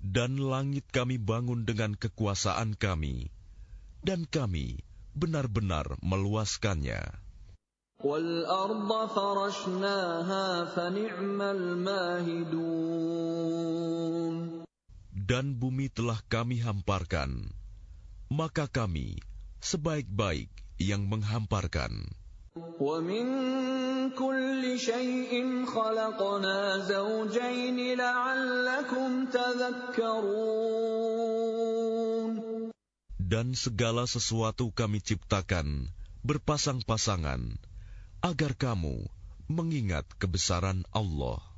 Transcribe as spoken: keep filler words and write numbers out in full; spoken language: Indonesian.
Dan langit kami bangun dengan kekuasaan kami, dan kami benar-benar meluaskannya. وَالْأَرْضَ فَرَشْنَاهَا فَنِعْمَ الْمَاهِدُونَ. Dan bumi telah kami hamparkan, maka kami sebaik-baik yang menghamparkan. وَمِن كُلِّ شَيْءٍ خَلَقْنَا زَوْجَيْنِ لَعَلَّكُمْ تَذَكَّرُونَ. Dan segala sesuatu kami ciptakan berpasang-pasangan, agar kamu mengingat kebesaran Allah.